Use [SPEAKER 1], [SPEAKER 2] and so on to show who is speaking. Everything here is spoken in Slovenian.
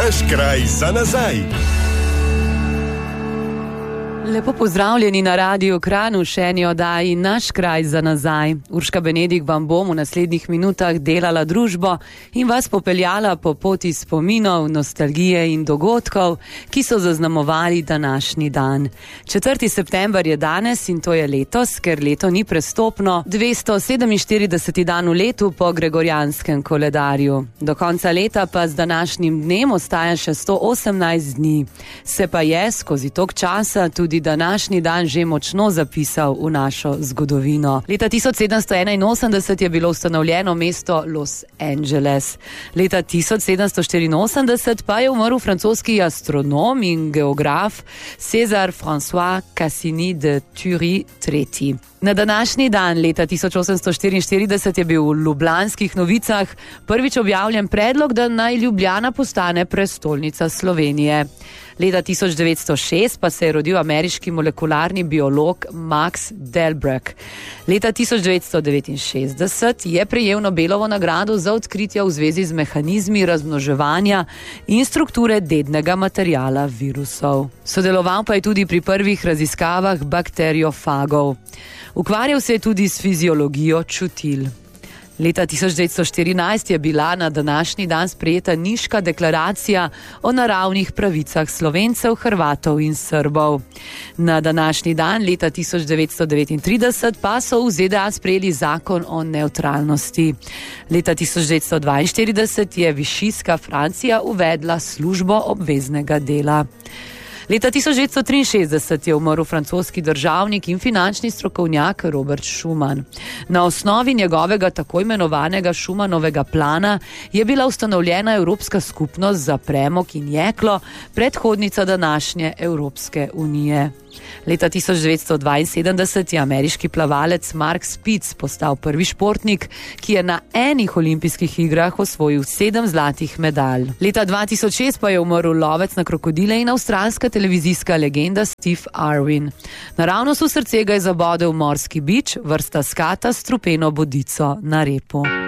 [SPEAKER 1] Naš kraj za nazaj.
[SPEAKER 2] Lepo pozdravljeni na Radiu Kranj v še eni oddaji Naš kraj za nazaj. Urška Benedik vam bom v naslednjih minutah delala družbo in vas popeljala po poti spominov, nostalgije in dogodkov, ki so zaznamovali današnji dan. 4. september je danes in to je letos, ker leto ni prestopno, 247. dan v letu po gregorjanskem koledarju. Do konca leta pa z današnjim dnem ostaja še 118 dni. Se pa je skozi tok časa tudi današnji dan že močno zapisal v našo zgodovino. Leta 1781 je bilo ustanovljeno mesto Los Angeles. Leta 1784 pa je umrl francoski astronom in geograf César François Cassini de Thury III. Na današnji dan leta 1844 je bil v Ljubljanskih novicah prvič objavljen predlog, da naj Ljubljana postane prestolnica Slovenije. Leta 1906 pa se je rodil ameriški molekularni biolog Max Delbruck. Leta 1969 je prejel Nobelovo nagrado za odkritja v zvezi z mehanizmi razmnoževanja in strukture dednega materiala virusov. Sodeloval pa je tudi pri prvih raziskavah bakteriofagov. Ukvarjal se je tudi s fiziologijo čutil. Leta 1914 je bila na današnji dan sprejeta Niška deklaracija o naravnih pravicah Slovencev, Hrvatov in Srbov. Na današnji dan leta 1939 pa so v ZDA sprejeli zakon o nevtralnosti. Leta 1942 je višijska Francija uvedla službo obveznega dela. Leta 1963 je umrl francoski državnik in finančni strokovnjak Robert Schuman. Na osnovi njegovega tako imenovanega Schumanovega plana je bila ustanovljena Evropska skupnost za premog in jeklo, predhodnica današnje Evropske unije. Leta 1972 je ameriški plavalec Mark Spitz postal prvi športnik, ki je na enih olimpijskih igrah osvojil 7 zlatih medalj. Leta 2006 pa je umrl lovec na krokodile in avstralska televizijska legenda Steve Irwin. Naravnost v srce ga je zabodel morski bič, vrsta skata s strupeno bodico na repu.